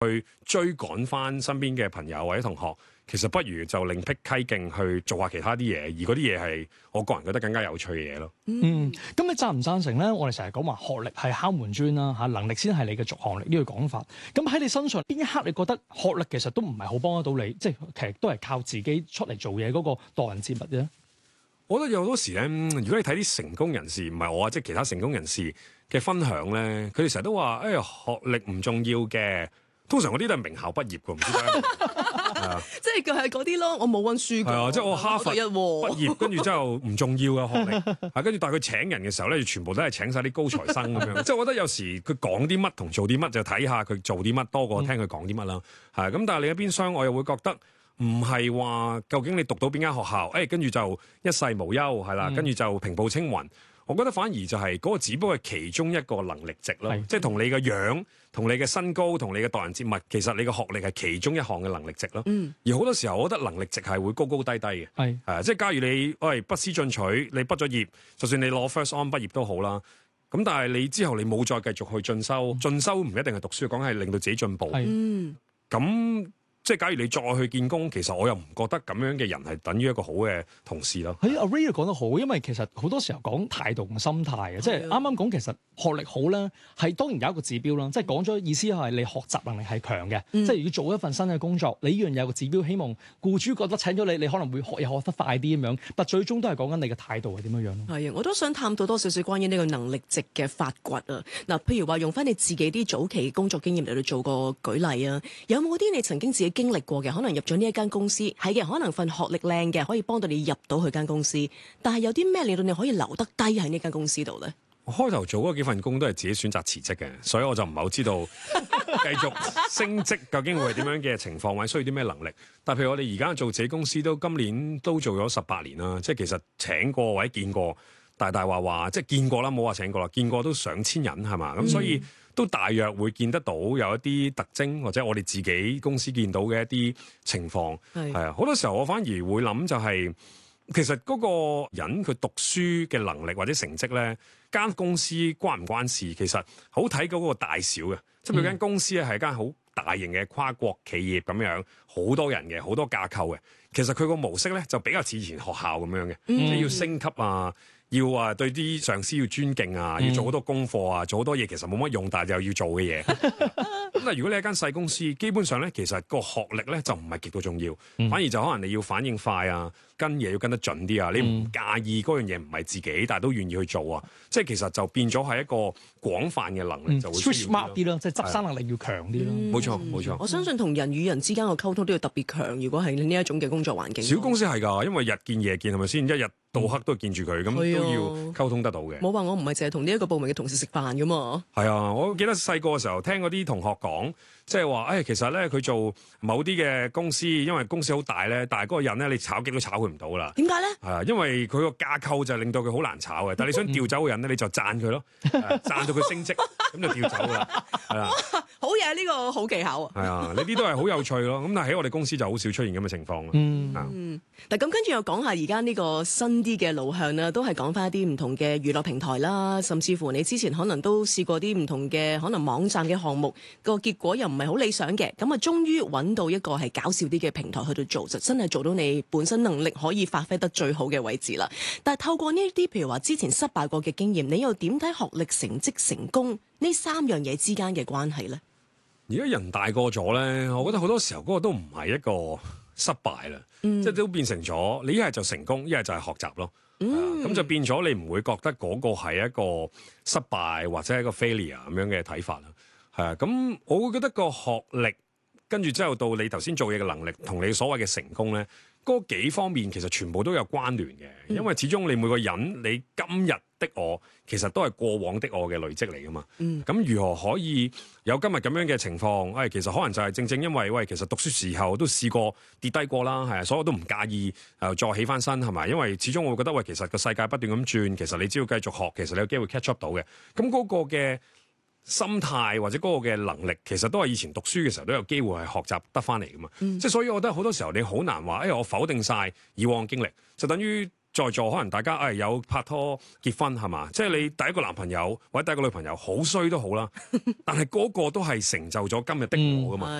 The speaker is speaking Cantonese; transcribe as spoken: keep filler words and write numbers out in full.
去追趕翻身邊嘅朋友或者同學，其實不如就另辟蹊徑去做下其他啲嘢，而嗰啲嘢係我個人覺得更加有趣嘅嘢咯。 嗯，咁你贊唔贊成咧？我哋成日講話學歷係敲門磚啦，嚇能力先係你嘅續航力呢個講法。咁喺你身上邊一刻你覺得學歷其實都唔係好幫得到你，即係其實都係靠自己出嚟做嘢嗰個待人接物啫。 我覺得有好多時咧，如果你睇啲成功人士，唔係我啊，即係其他成功人士嘅分享咧，佢哋成日都話：誒、哎、學歷唔重要嘅。通常嗰啲都係名校畢業㗎，唔知點解。啊、 即係佢係嗰啲咯，我冇溫書㗎。 係啊，即係我哈佛一畢業，跟住之後唔重要嘅學歷。啊，跟住但係佢請人嘅時候咧，全部都係請晒啲高材生咁樣。即係我覺得有時佢講啲乜同做啲乜，就睇下佢做啲乜多過聽佢講啲乜啦。係咁，但係另一邊廂，我又會覺得。唔係話究竟你讀到邊間學校，誒、哎、跟住就一世無憂係啦，跟住就平步青雲。我覺得反而就係嗰個只不過係其中一個能力值咯，即係同你嘅樣、同你嘅身高、同你嘅待人接物，其實你嘅學歷係其中一項嘅能力值咯。嗯、而好多時候，我覺得能力值係會高高低低嘅。係誒，即係假如你喂不思進取，你畢咗業，就算你攞 first on 畢業都好啦。咁但係你之後你冇再繼續去進修，進、嗯、修唔一定係讀書，講係令到自己進步。嗯，咁。即係假如你再去見工，其實我又唔覺得咁樣嘅人係等於一個好嘅同事咯。喺阿 Ray 講得好，因為其實好多時候講態度同心態嘅，即係啱啱講其實學歷好咧，係當然有一個指標啦。即係講咗意思係你學習能力係強嘅，嗯、即係要做一份新嘅工作，你依樣有個指標，希望僱主覺得請咗你，你可能會學嘢學得快啲咁樣。但最終都係講緊你嘅態度係點樣樣咯。係啊，我都想探討多少少關於呢個能力值嘅發掘啊。嗱，譬如話用翻你自己啲早期工作經驗嚟到做個舉例啊，有冇啲你曾經自己經歷過嘅？可能入咗呢一間公司係嘅，可能份學歷靚嘅，可以幫到你入到去間公司。但係有啲咩令到你可以留得低喺呢間公司度咧？ 我開頭做嗰幾份工都係自己選擇辭職嘅，所以我就唔係好知道繼續升職究竟會係點樣嘅情況，或者需要啲咩能力。但係譬如我哋而家做自己公司都今年都做咗十八年啦，即係其實請過或者見過大大話話，即係見過啦，冇話請過啦，見過都上千人係嘛，咁、嗯、所以都大約會見得到有一啲特徵，或者我哋自己公司見到嘅一啲情況係啊。好多時候我反而會諗就係、是，其實嗰個人佢讀書嘅能力或者成績咧，間公司關唔關事？其實好睇嗰個大小嘅，即係佢間公司咧係間好大型嘅跨國企業咁樣，好多人嘅，好多架構嘅。其實佢個模式咧就比較似以前學校咁樣嘅，你、嗯、要升級啊。要啊，對啲上司要尊敬啊，要做好多功課啊，做好多嘢，其實冇乜用，但係又要做嘅嘢。咁但如果你係間細公司，基本上咧，其實個學歷咧就唔係極度重要，嗯、反而就可能你要反應快啊，跟嘢要跟得準啲啊，你唔介意嗰樣嘢唔係自己，但係都願意去做啊。即係其實就變咗係一個廣泛嘅能力，嗯、就會 smart 啲咯，即係執生能力要強啲咯。 冇錯冇錯， 我相信同人與人之間嘅溝通都要特別強。如果係呢一種嘅工作環境， 小公司係㗎，因為日見夜見係咪先？一日到黑都見住佢，咁、嗯、都要溝通得到嘅。 冇話我唔係淨係同呢一個部門嘅同事食飯㗎嘛。 係啊，我記得細個嘅時候聽嗰啲同學講，即係話誒，其實咧佢做某啲嘅公司，因為公司好大咧，但係嗰個人咧你炒極都炒佢唔到啦。點解咧？係啊，因為佢個架構就令到佢好難炒嘅。但係你想調走個人咧，你就讚佢咯，讚到佢升職，咁就調走㗎啦。係啊， 好嘢，呢個好技巧啊。 係啊，呢啲都係好有趣咯。咁但係喺我哋公司就好少出現咁嘅情況。 嗯嗯。嗱，咁跟住又講下而家呢個新啲嘅路向啦，都係講翻一啲唔同嘅娛樂平台啦，甚至乎你之前可能都試過啲唔同嘅可能網站嘅項目，個結果又唔係好理想嘅，咁啊終於揾到一個係搞笑啲嘅平台去到做，就真係做到你本身能力可以發揮得最好嘅位置啦。但係透過呢啲譬如話之前失敗過嘅經驗，你又點睇學歷、成績、成功呢三樣嘢之間嘅關係呢？ 而家人大個咗咧，我覺得好多時候嗰個都唔係一個失敗啦，嗯、即係都變成咗你一係就成功，一係就係學習咯。咁、嗯啊、就變咗你唔會覺得嗰個係一個失敗或者係一個 failure 咁樣嘅睇法啦。係啊，咁我會覺得個學歷跟住之後到你頭先做嘢嘅能力同你所謂嘅成功咧，嗰幾方面其實全部都有關聯嘅，嗯、因為始終你每個人你今日的我其實都係過往的我嘅累積嚟噶嘛。咁、嗯、如何可以有今日咁樣嘅情況？誒、哎，其實可能就係正正因為喂，其實讀書時候都試過跌低過啦，係啊，所以我都唔介意誒、呃、再起翻身係咪？因為始終我會覺得喂，其實個世界不斷咁轉，其實你只要繼續學，其實你有機會 catch up 到嘅。咁嗰個嘅心態或者嗰個嘅能力，其實都係以前讀書嘅時候都有機會係學習得翻嚟噶嘛。即係、嗯、所以我覺得好多時候你好難話，誒、哎、我否定晒以往經歷，就等於在座可能大家誒、哎、有拍拖結婚係嘛？即係你第一個男朋友或者第一個女朋友好衰都好啦，但係嗰個都係成就咗今日的我噶嘛。